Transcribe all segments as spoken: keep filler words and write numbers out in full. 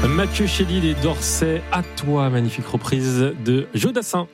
Mathieu Chédid et d'Orsay, à toi, magnifique reprise de Jodassin.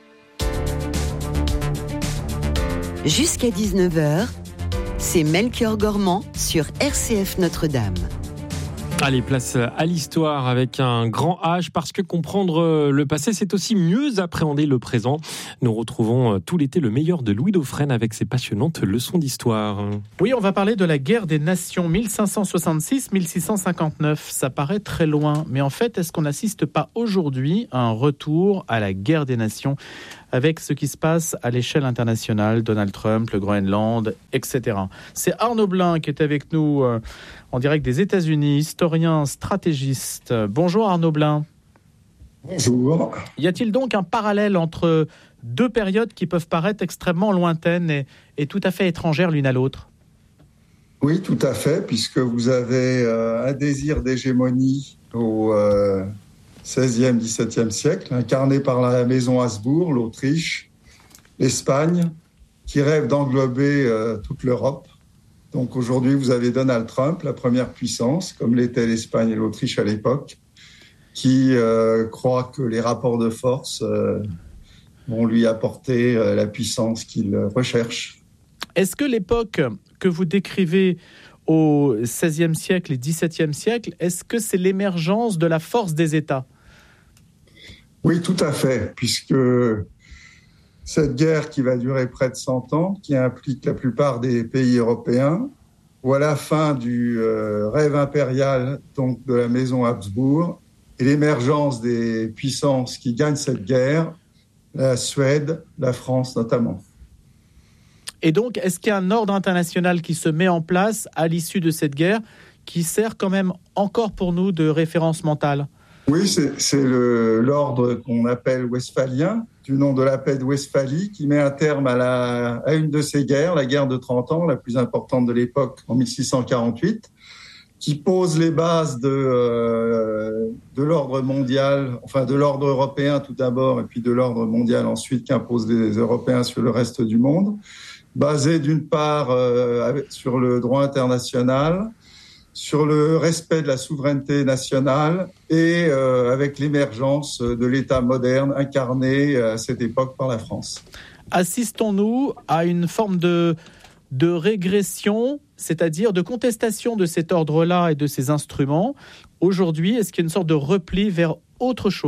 Jusqu'à dix-neuf heures, c'est Melchior Gormand sur R C F Notre-Dame. Allez, place à l'histoire avec un grand H, parce que comprendre le passé, c'est aussi mieux appréhender le présent. Nous retrouvons tout l'été le meilleur de Louis Dauphren avec ses passionnantes leçons d'histoire. Oui, on va parler de la guerre des nations mille cinq cent soixante-six à mille six cent cinquante-neuf. Ça paraît très loin, mais en fait, est-ce qu'on n'assiste pas aujourd'hui à un retour à la guerre des nations avec ce qui se passe à l'échelle internationale, Donald Trump, le Groenland, et cetera. C'est Arnaud Blin qui est avec nous euh, en direct des États-Unis, historien, stratégiste. Bonjour Arnaud Blin. Bonjour. Y a-t-il donc un parallèle entre deux périodes qui peuvent paraître extrêmement lointaines et, et tout à fait étrangères l'une à l'autre ? Oui, tout à fait, puisque vous avez euh, un désir d'hégémonie au euh, seizième, dix-septième siècle, incarné par la maison Habsbourg, l'Autriche, l'Espagne, qui rêve d'englober euh, toute l'Europe. Donc aujourd'hui, vous avez Donald Trump, la première puissance, comme l'était l'Espagne et l'Autriche à l'époque, qui euh, croit que les rapports de force euh, vont lui apporter euh, la puissance qu'il recherche. Est-ce que l'époque que vous décrivez au seizième siècle et dix-septième siècle, est-ce que c'est l'émergence de la force des États ? Oui, tout à fait, puisque cette guerre qui va durer près de cent ans, qui implique la plupart des pays européens, voit la fin du euh, rêve impérial donc de la maison Habsbourg et l'émergence des puissances qui gagnent cette guerre, la Suède, la France notamment. Et donc, est-ce qu'il y a un ordre international qui se met en place à l'issue de cette guerre qui sert quand même encore pour nous de référence mentale ? Oui, c'est, c'est le, l'ordre qu'on appelle westphalien, du nom de la paix de Westphalie, qui met un terme à, la, à une de ces guerres, la guerre de trente ans, la plus importante de l'époque, en mille six cent quarante-huit, qui pose les bases de, euh, de l'ordre mondial, enfin de l'ordre européen tout d'abord, et puis de l'ordre mondial ensuite, qu'imposent les Européens sur le reste du monde, basé d'une part euh, sur le droit international, sur le respect de la souveraineté nationale et euh, avec l'émergence de l'État moderne incarné à cette époque par la France. Assistons-nous à une forme de, de régression, c'est-à-dire de contestation de cet ordre-là et de ces instruments. Aujourd'hui, est-ce qu'il y a une sorte de repli vers autre chose ?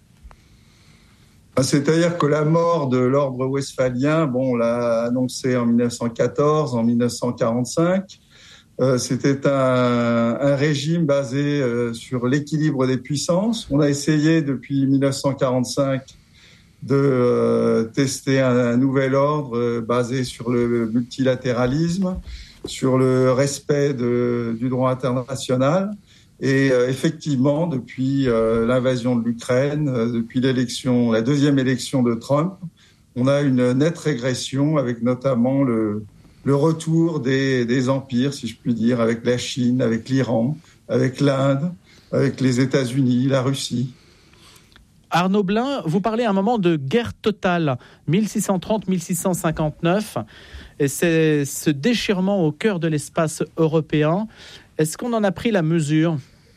C'est-à-dire que la mort de l'ordre westphalien, bon, on l'a annoncé en dix-neuf cent quatorze, en dix-neuf cent quarante-cinq. Euh, c'était un, un régime basé euh, sur l'équilibre des puissances. On a essayé depuis dix-neuf cent quarante-cinq de euh, tester un, un nouvel ordre euh, basé sur le multilatéralisme, sur le respect de, du droit international. Et euh, effectivement, depuis euh, l'invasion de l'Ukraine, euh, depuis l'élection, la deuxième élection de Trump, on a une nette régression avec notamment le le retour des, des empires, si je puis dire, avec la Chine, avec l'Iran, avec l'Inde, avec les États-Unis, la Russie. Arnaud Blin, vous parlez à un moment de guerre totale, mille six cent trente à mille six cent cinquante-neuf, et c'est ce déchirement au cœur de l'espace européen. Est-ce qu'on en a pris la mesure ?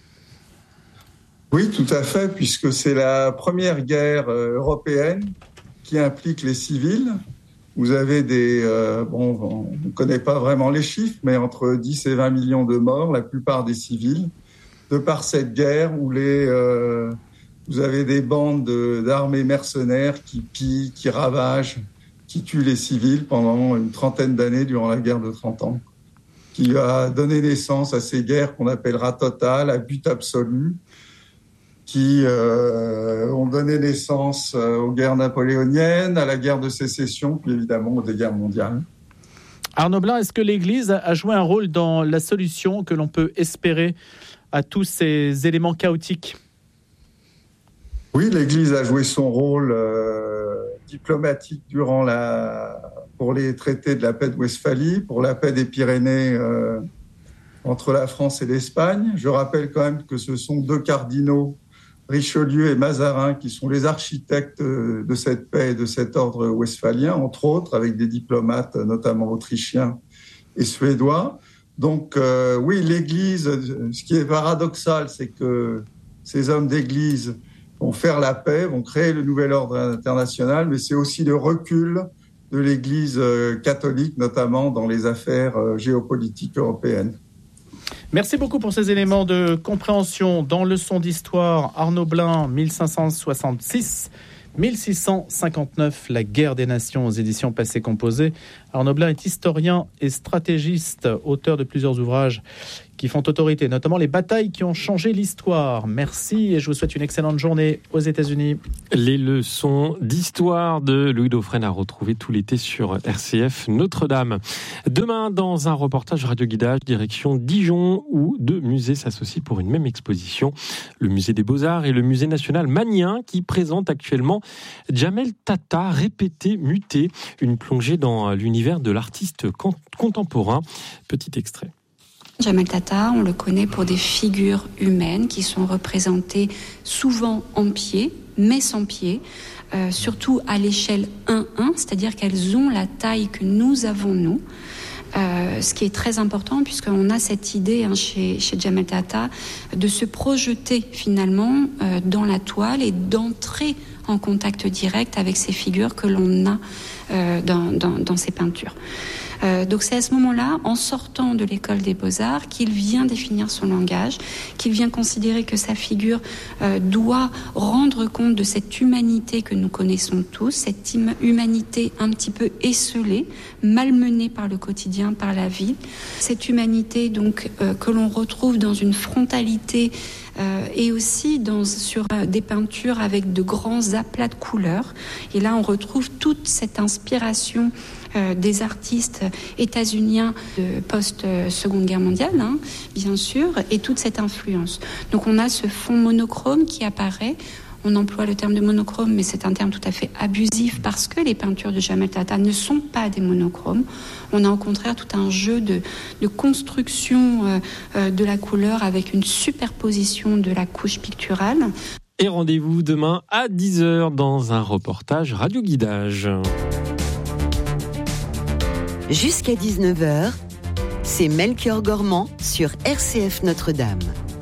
Oui, tout à fait, puisque c'est la première guerre européenne qui implique les civils. Vous avez des, euh, bon, on ne connaît pas vraiment les chiffres, mais entre dix et vingt millions de morts, la plupart des civils, de par cette guerre où les, euh, vous avez des bandes de, d'armées mercenaires qui pillent, qui ravagent, qui tuent les civils pendant une trentaine d'années durant la guerre de trente ans, qui a donné naissance à ces guerres qu'on appellera totales, à but absolu, qui euh, ont donné naissance aux guerres napoléoniennes, à la guerre de sécession, puis évidemment aux guerres mondiales. Arnaud Blin, est-ce que l'Église a joué un rôle dans la solution que l'on peut espérer à tous ces éléments chaotiques ? Oui, l'Église a joué son rôle euh, diplomatique durant la, pour les traités de la paix de Westphalie, pour la paix des Pyrénées euh, entre la France et l'Espagne. Je rappelle quand même que ce sont deux cardinaux, Richelieu et Mazarin, qui sont les architectes de cette paix et de cet ordre westphalien, entre autres, avec des diplomates, notamment autrichiens et suédois. Donc, euh, oui, l'Église, ce qui est paradoxal, c'est que ces hommes d'église vont faire la paix, vont créer le nouvel ordre international, mais c'est aussi le recul de l'Église catholique, notamment dans les affaires géopolitiques européennes. Merci beaucoup pour ces éléments de compréhension. Dans Leçon d'histoire, Arnaud Blin, mille cinq cent soixante-six mille six cent cinquante-neuf, la guerre des nations aux éditions Passé Composé. Arnaud Blin est historien et stratégiste, auteur de plusieurs ouvrages qui font autorité, notamment les batailles qui ont changé l'histoire. Merci et je vous souhaite une excellente journée aux États-Unis. Les leçons d'histoire de Louis Dauphren à retrouver tout l'été sur R C F Notre-Dame. Demain, dans un reportage radio-guidage, direction Dijon, où deux musées s'associent pour une même exposition. Le musée des Beaux-Arts et le musée national magnien qui présentent actuellement Djamel Tata, répété, muté, une plongée dans l'univers de l'artiste contemporain. Petit extrait. Djamel Tata, on le connaît pour des figures humaines qui sont représentées souvent en pied, mais sans pied, euh, surtout à l'échelle un un, c'est-à-dire qu'elles ont la taille que nous avons, nous. Euh, ce qui est très important puisqu'on a cette idée hein, chez, chez Djamel Tata de se projeter finalement euh, dans la toile et d'entrer en contact direct avec ces figures que l'on a euh, dans, dans, dans ces peintures. Euh, donc c'est à ce moment-là, en sortant de l'école des Beaux-Arts, qu'il vient définir son langage, qu'il vient considérer que sa figure euh, doit rendre compte de cette humanité que nous connaissons tous, cette im- humanité un petit peu esseulée, malmenée par le quotidien, par la vie. Cette humanité donc euh, que l'on retrouve dans une frontalité Euh, et aussi dans, sur euh, des peintures avec de grands aplats de couleurs. Et là, on retrouve toute cette inspiration euh, des artistes états-uniens de post-Seconde Guerre mondiale, hein, bien sûr, et toute cette influence. Donc on a ce fond monochrome qui apparaît. On emploie le terme de monochrome, mais c'est un terme tout à fait abusif parce que les peintures de Djamel Tata ne sont pas des monochromes. On a au contraire tout un jeu de, de construction euh, euh, de la couleur avec une superposition de la couche picturale. Et rendez-vous demain à dix heures dans un reportage radio-guidage. Jusqu'à dix-neuf heures, c'est Melchior Gormand sur R C F Notre-Dame.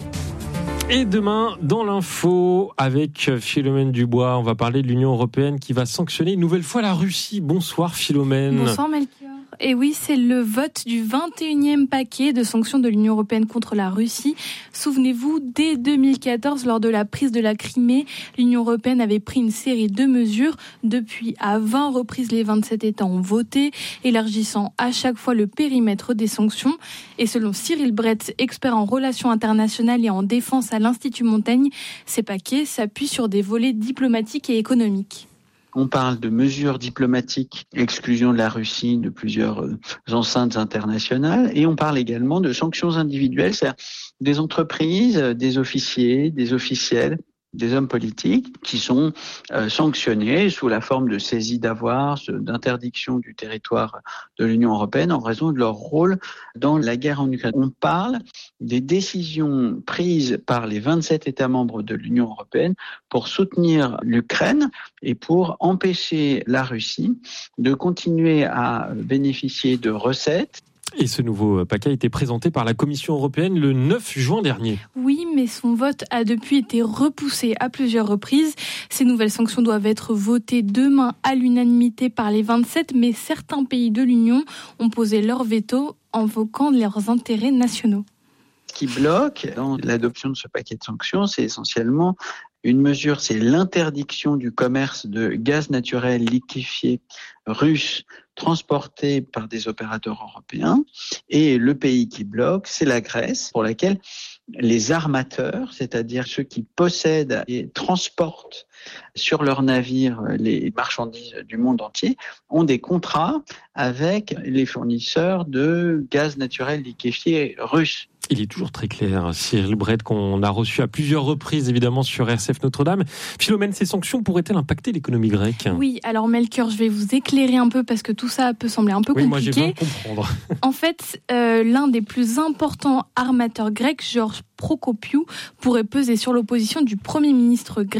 Et demain, dans l'info, avec Philomène Dubois, on va parler de l'Union européenne qui va sanctionner une nouvelle fois la Russie. Bonsoir Philomène. Bonsoir Melchior. Et oui, c'est le vote du vingt et unième paquet de sanctions de l'Union européenne contre la Russie. Souvenez-vous, dès deux mille quatorze, lors de la prise de la Crimée, l'Union européenne avait pris une série de mesures. Depuis, à vingt reprises, les vingt-sept États ont voté, élargissant à chaque fois le périmètre des sanctions. Et selon Cyril Brett, expert en relations internationales et en défense à l'Institut Montaigne, ces paquets s'appuient sur des volets diplomatiques et économiques. On parle de mesures diplomatiques, exclusion de la Russie de plusieurs enceintes internationales, et on parle également de sanctions individuelles, c'est-à-dire des entreprises, des officiers, des officiels, des hommes politiques qui sont euh, sanctionnés sous la forme de saisie d'avoirs, d'interdiction du territoire de l'Union européenne en raison de leur rôle dans la guerre en Ukraine. On parle des décisions prises par les vingt-sept États membres de l'Union européenne pour soutenir l'Ukraine et pour empêcher la Russie de continuer à bénéficier de recettes. Et ce nouveau paquet a été présenté par la Commission européenne le neuf juin dernier. Oui, mais son vote a depuis été repoussé à plusieurs reprises. Ces nouvelles sanctions doivent être votées demain à l'unanimité par les vingt-sept, mais certains pays de l'Union ont posé leur veto, invoquant leurs intérêts nationaux. Ce qui bloque dans l'adoption de ce paquet de sanctions, c'est essentiellement une mesure, c'est l'interdiction du commerce de gaz naturel liquéfié russe transporté par des opérateurs européens. Et le pays qui bloque, c'est la Grèce, pour laquelle les armateurs, c'est-à-dire ceux qui possèdent et transportent sur leurs navires les marchandises du monde entier, ont des contrats avec les fournisseurs de gaz naturel liquéfié russes. Il est toujours très clair, Cyril Brett, qu'on a reçu à plusieurs reprises, évidemment, sur R C F Notre-Dame. Philomène, ces sanctions pourraient-elles impacter l'économie grecque ? Oui, alors Melchior, je vais vous éclairer un peu parce que tout ça peut sembler un peu oui, compliqué. Moi, j'ai besoin de comprendre. En fait, euh, l'un des plus importants armateurs grecs, Georges Procopiou, pourrait peser sur l'opposition du Premier ministre grec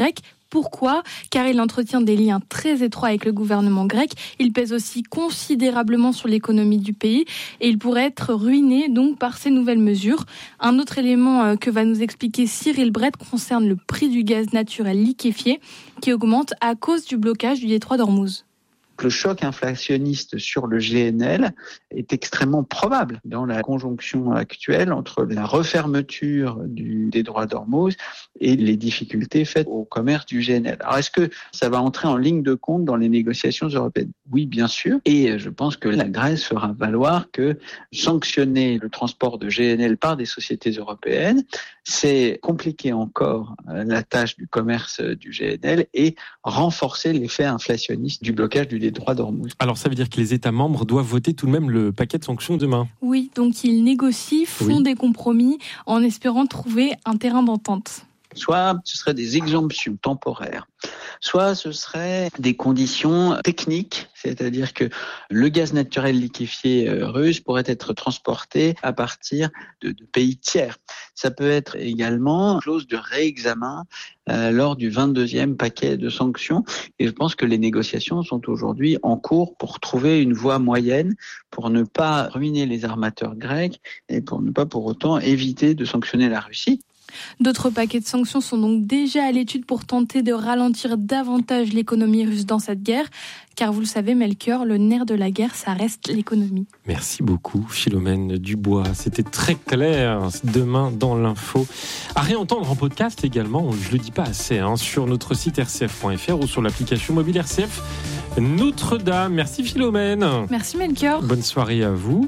Pourquoi ? Car il entretient des liens très étroits avec le gouvernement grec. Il pèse aussi considérablement sur l'économie du pays et il pourrait être ruiné donc par ces nouvelles mesures. Un autre élément que va nous expliquer Cyril Brett concerne le prix du gaz naturel liquéfié qui augmente à cause du blocage du détroit d'Ormuz. Le choc inflationniste sur le G N L est extrêmement probable dans la conjonction actuelle entre la refermeture du détroit d'Ormuz et les difficultés faites au commerce du G N L. Alors, est-ce que ça va entrer en ligne de compte dans les négociations européennes ? Oui, bien sûr. Et je pense que la Grèce fera valoir que sanctionner le transport de G N L par des sociétés européennes, c'est compliquer encore la tâche du commerce du G N L et renforcer l'effet inflationniste du blocage du détroit d'Ormuz. Alors ça veut dire que les États membres doivent voter tout de même le paquet de sanctions demain ? Oui, donc ils négocient, font oui. des compromis en espérant trouver un terrain d'entente. Soit ce seraient des exemptions temporaires, soit ce seraient des conditions techniques, c'est-à-dire que le gaz naturel liquéfié russe pourrait être transporté à partir de, de pays tiers. Ça peut être également une clause de réexamen euh, lors du vingt-deuxième paquet de sanctions. Et je pense que les négociations sont aujourd'hui en cours pour trouver une voie moyenne pour ne pas ruiner les armateurs grecs et pour ne pas pour autant éviter de sanctionner la Russie. D'autres paquets de sanctions sont donc déjà à l'étude pour tenter de ralentir davantage l'économie russe dans cette guerre. Car vous le savez, Melchior, le nerf de la guerre, ça reste l'économie. Merci beaucoup, Philomène Dubois. C'était très clair. Demain, dans l'info. À réentendre en podcast également, je ne le dis pas assez, hein, sur notre site r c f point f r ou sur l'application mobile R C F Notre-Dame. Merci, Philomène. Merci, Melchior. Bonne soirée à vous.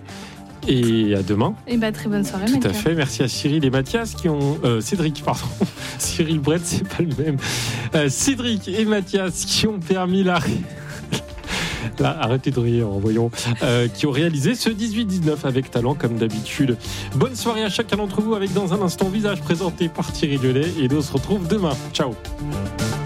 Et à demain. Et bah, très bonne soirée, Tout Melchior. à fait. Merci à Cyril et Mathias qui ont... Euh, Cédric, pardon. Cyril Brett, c'est pas le même. Euh, Cédric et Mathias qui ont permis la... Là, arrêtez de rire, voyons. Euh, qui ont réalisé ce dix-huit dix-neuf avec talent, comme d'habitude. Bonne soirée à chacun d'entre vous avec dans un instant Visage présenté par Thierry Delay. Et nous on se retrouve demain. Ciao.